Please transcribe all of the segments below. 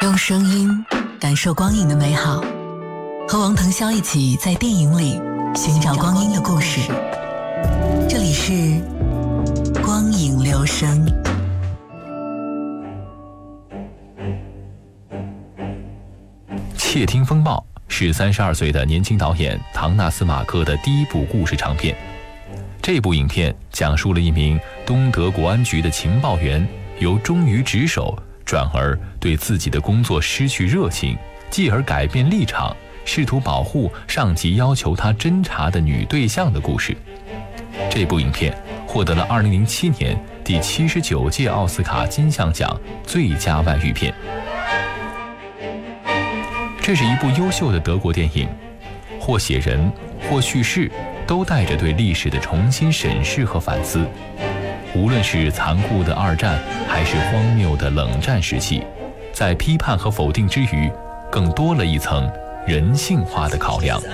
用声音感受光影的美好，和王腾霄一起在电影里寻找光阴的故事。这里是光影留声。 窃听风暴是32岁的年轻导演唐纳斯·马克的第一部故事长片。这部影片讲述了一名东德国安局的情报员由忠于职守转而对自己的工作失去热情，继而改变立场，试图保护上级要求他侦查的女对象的故事。这部影片获得了2007年第79届奥斯卡金像奖最佳外语片。这是一部优秀的德国电影，或写人或叙事都带着对历史的重新审视和反思。无论是残酷的二战还是荒谬的冷战时期，在批判和否定之余，更多了一层人性化的考量。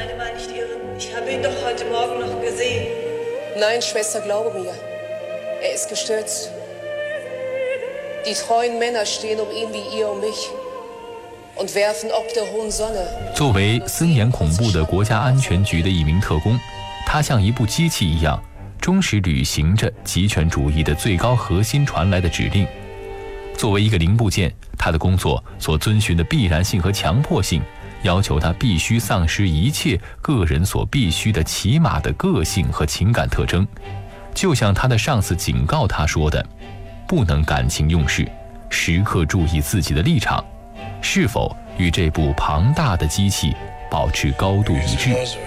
Nein, Schwester, glaube mir. Er ist gestürzt. Die treuen Männer stehen ihn wie ihr mich und werfen ob der hohen Sonne. 作为森严恐怖的国家安全局的一名特工，他像一部机器一样，忠实履行着极权主义的最高核心传来的指令。作为一个零部件，他的工作所遵循的必然性和强迫性，要求他必须丧失一切个人所必须的起码的个性和情感特征。就像他的上司警告他说的，不能感情用事，时刻注意自己的立场，是否与这部庞大的机器保持高度一致。